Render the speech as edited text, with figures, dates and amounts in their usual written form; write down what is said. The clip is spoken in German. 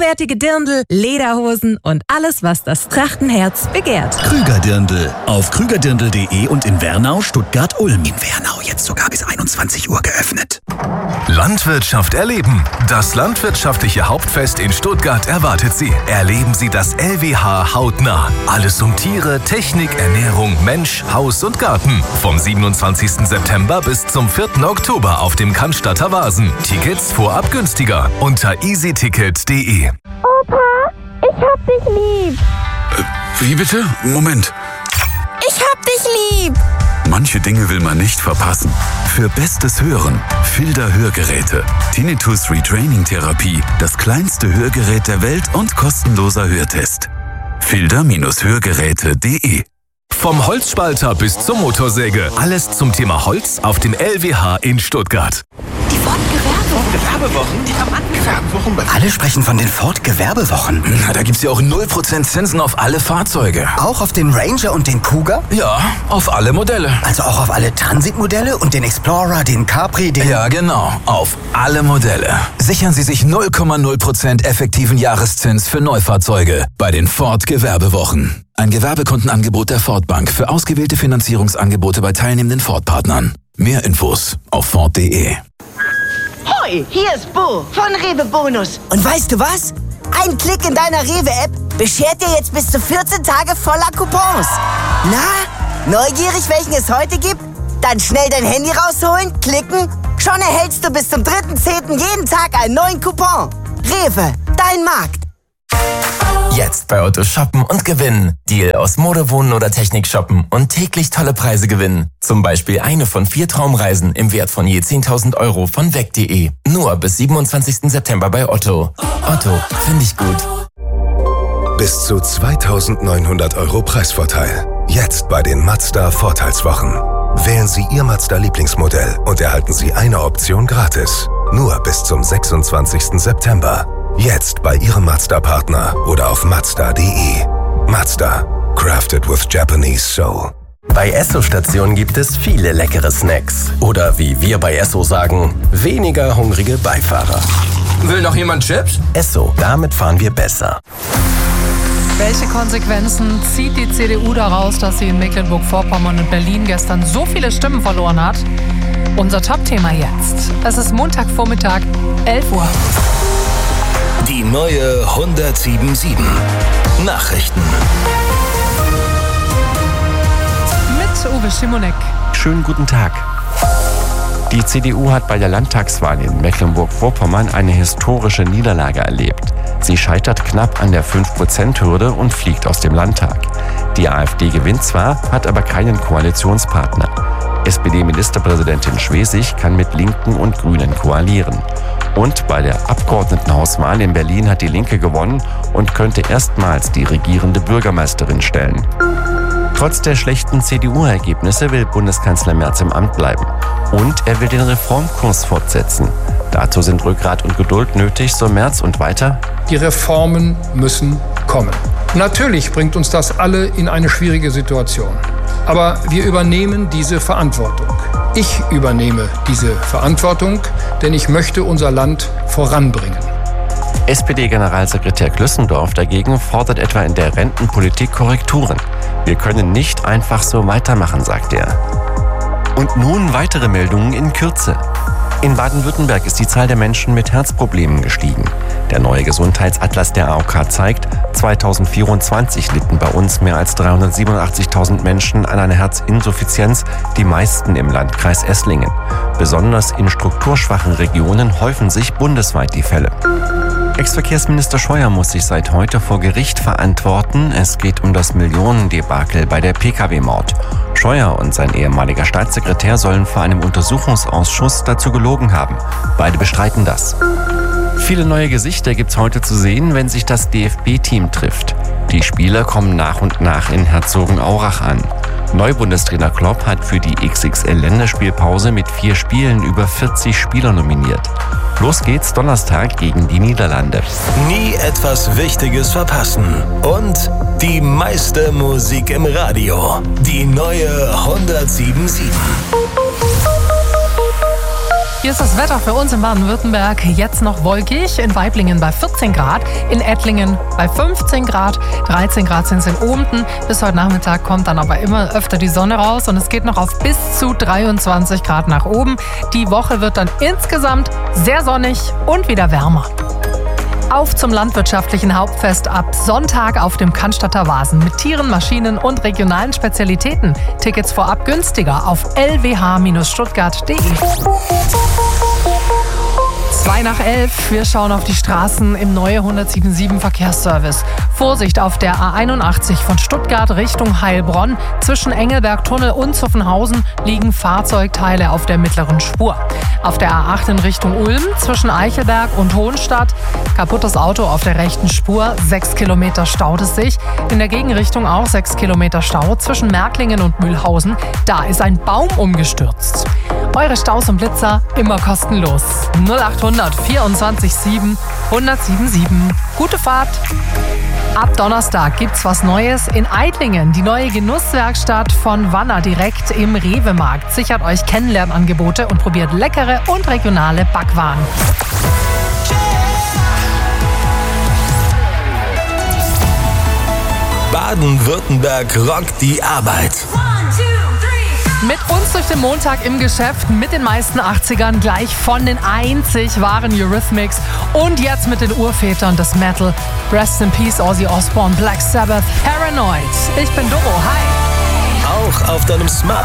hochwertige Dirndl, Lederhosen und alles, was das Trachtenherz begehrt. Krüger Dirndl. Auf krügerdirndl.de und in Wernau, Stuttgart, Ulm. In Wernau jetzt sogar bis 21 Uhr geöffnet. Landwirtschaft erleben. Das landwirtschaftliche Hauptfest in Stuttgart erwartet Sie. Erleben Sie das LWH hautnah. Alles um Tiere, Technik, Ernährung, Mensch, Haus und Garten. Vom 27. September bis zum 4. Oktober auf dem Cannstatter Wasen. Tickets vorab günstiger unter easyticket.de. Opa, ich hab dich lieb. Wie bitte? Moment. Ich hab dich lieb. Manche Dinge will man nicht verpassen. Für bestes Hören, Filder Hörgeräte. Tinnitus Retraining Therapie, das kleinste Hörgerät der Welt und kostenloser Hörtest. Filder-Hörgeräte.de. Vom Holzspalter bis zur Motorsäge. Alles zum Thema Holz auf dem LWH in Stuttgart. Die Ford-Gewerbewochen? Gewerbewochen? Alle sprechen von den Ford-Gewerbewochen. Na, da gibt's ja auch 0% Zinsen auf alle Fahrzeuge. Auch auf den Ranger und den Cougar? Ja, auf alle Modelle. Also auch auf alle Transit-Modelle und den Explorer, den Capri, den... Ja, genau. Auf alle Modelle. Sichern Sie sich 0,0% effektiven Jahreszins für Neufahrzeuge bei den Ford-Gewerbewochen. Ein Gewerbekundenangebot der Ford Bank für ausgewählte Finanzierungsangebote bei teilnehmenden Ford-Partnern. Mehr Infos auf Ford.de. Hoi, hier ist Bo von Rewe Bonus. Und weißt du was? Ein Klick in deiner Rewe-App beschert dir jetzt bis zu 14 Tage voller Coupons. Na, neugierig, welchen es heute gibt? Dann schnell dein Handy rausholen, klicken. Schon erhältst du bis zum 3.10. jeden Tag einen neuen Coupon. Rewe, dein Markt. Jetzt bei Otto shoppen und gewinnen. Deal aus Mode, Wohnen oder Technik shoppen und täglich tolle Preise gewinnen. Zum Beispiel eine von 4 Traumreisen im Wert von je 10.000 € von weg.de. Nur bis 27. September bei Otto. Otto, finde ich gut. Bis zu 2.900 € Preisvorteil. Jetzt bei den Mazda Vorteilswochen. Wählen Sie Ihr Mazda-Lieblingsmodell und erhalten Sie eine Option gratis. Nur bis zum 26. September. Jetzt bei Ihrem Mazda-Partner oder auf Mazda.de. Mazda. Crafted with Japanese Soul. Bei Esso-Stationen gibt es viele leckere Snacks. Oder wie wir bei Esso sagen, weniger hungrige Beifahrer. Will noch jemand Chips? Esso, damit fahren wir besser. Welche Konsequenzen zieht die CDU daraus, dass sie in Mecklenburg-Vorpommern und Berlin gestern so viele Stimmen verloren hat? Unser Top-Thema jetzt. Es ist Montagvormittag, 11 Uhr. Die neue 107.7 Nachrichten. Mit Uwe Schimonek. Schönen guten Tag. Die CDU hat bei der Landtagswahl in Mecklenburg-Vorpommern eine historische Niederlage erlebt. Sie scheitert knapp an der 5%-Hürde und fliegt aus dem Landtag. Die AfD gewinnt zwar, hat aber keinen Koalitionspartner. SPD-Ministerpräsidentin Schwesig kann mit Linken und Grünen koalieren. Und bei der Abgeordnetenhauswahl in Berlin hat die Linke gewonnen und könnte erstmals die regierende Bürgermeisterin stellen. Trotz der schlechten CDU-Ergebnisse will Bundeskanzler Merz im Amt bleiben. Und er will den Reformkurs fortsetzen. Dazu sind Rückgrat und Geduld nötig, so Merz, und weiter: Die Reformen müssen kommen. Natürlich bringt uns das alle in eine schwierige Situation. Aber wir übernehmen diese Verantwortung. Ich übernehme diese Verantwortung, denn ich möchte unser Land voranbringen. SPD-Generalsekretär Glüssendorf dagegen fordert etwa in der Rentenpolitik Korrekturen. Wir können nicht einfach so weitermachen, sagt er. Und nun weitere Meldungen in Kürze. In Baden-Württemberg ist die Zahl der Menschen mit Herzproblemen gestiegen. Der neue Gesundheitsatlas der AOK zeigt, 2024 litten bei uns mehr als 387.000 Menschen an einer Herzinsuffizienz, die meisten im Landkreis Esslingen. Besonders in strukturschwachen Regionen häufen sich bundesweit die Fälle. Ex-Verkehrsminister Scheuer muss sich seit heute vor Gericht verantworten. Es geht um das Millionendebakel bei der Pkw-Maut. Scheuer und sein ehemaliger Staatssekretär sollen vor einem Untersuchungsausschuss dazu gelogen haben. Beide bestreiten das. Viele neue Gesichter gibt's heute zu sehen, wenn sich das DFB-Team trifft. Die Spieler kommen nach und nach in Herzogenaurach an. Neubundestrainer Klopp hat für die XXL-Länderspielpause mit 4 Spielen über 40 Spieler nominiert. Los geht's Donnerstag gegen die Niederlande. Nie etwas Wichtiges verpassen. Und die meiste Musik im Radio. Die neue 107.7. Hier ist das Wetter für uns in Baden-Württemberg. Jetzt noch wolkig, in Waiblingen bei 14 Grad, in Ettlingen bei 15 Grad, 13 Grad sind es in Ohnten. Bis heute Nachmittag kommt dann aber immer öfter die Sonne raus und es geht noch auf bis zu 23 Grad nach oben. Die Woche wird dann insgesamt sehr sonnig und wieder wärmer. Auf zum landwirtschaftlichen Hauptfest ab Sonntag auf dem Cannstatter Wasen mit Tieren, Maschinen und regionalen Spezialitäten. Tickets vorab günstiger auf lwh-stuttgart.de. 11:02. Wir schauen auf die Straßen im neue 177 Verkehrsservice. Vorsicht auf der A81 von Stuttgart Richtung Heilbronn. Zwischen Engelberg-Tunnel und Zuffenhausen liegen Fahrzeugteile auf der mittleren Spur. Auf der A8 in Richtung Ulm zwischen Eichelberg und Hohenstadt. Kaputtes Auto auf der rechten Spur. 6 Kilometer staut es sich. In der Gegenrichtung auch 6 Kilometer Stau zwischen Märklingen und Mühlhausen. Da ist ein Baum umgestürzt. Eure Staus und Blitzer immer kostenlos. 0800 24 7 1077. Gute Fahrt! Ab Donnerstag gibt's was Neues in Eidlingen. Die neue Genusswerkstatt von Wanner direkt im Rewe-Markt. Sichert euch Kennenlernangebote und probiert leckere und regionale Backwaren. Baden-Württemberg rockt die Arbeit. Mit uns durch den Montag im Geschäft mit den meisten 80ern, gleich von den einzig wahren Eurythmics und jetzt mit den Urvätern des Metal. Rest in Peace, Ozzy Osbourne, Black Sabbath, Paranoid. Ich bin Doro, hi. Auch auf deinem Smartphone.